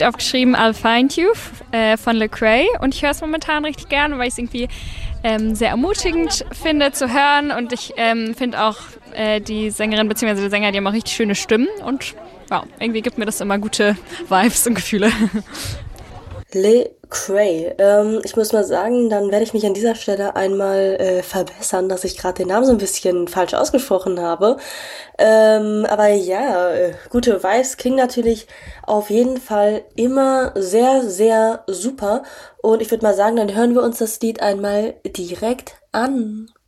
Lied aufgeschrieben, I'll Find You von Lecrae. Und ich höre es momentan richtig gerne, weil ich es irgendwie sehr ermutigend finde zu hören. Und ich finde auch die Sängerin bzw. der Sänger, die haben auch richtig schöne Stimmen. Und wow, irgendwie gibt mir das immer gute Vibes und Gefühle. Lecrae. Ich muss mal sagen, dann werde ich mich an dieser Stelle einmal verbessern, dass ich gerade den Namen so ein bisschen falsch ausgesprochen habe. Aber ja, gute Vibes klingen natürlich auf jeden Fall immer sehr, sehr super. Und ich würde mal sagen, dann hören wir uns das Lied einmal direkt an.